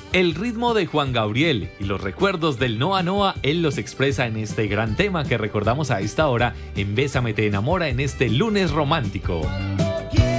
El ritmo de Juan Gabriel y los recuerdos del Noa Noa, él los expresa en este gran tema que recordamos a esta hora en Bésame te enamora en este lunes romántico.